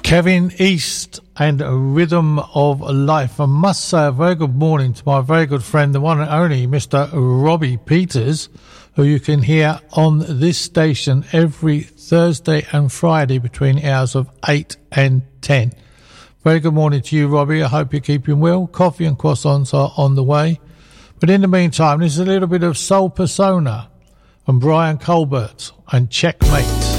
Kevin East and a Rhythm of Life. I must say a very good morning to my very good friend, the one and only Mr. Robbie Peters, who you can hear on this station every Thursday and Friday between the hours of 8 and 10. Very good morning to you, Robbie. I hope you're keeping well. Coffee and croissants are on the way. But in the meantime, this is a little bit of Soul Persona from Brian Colbert and Checkmate.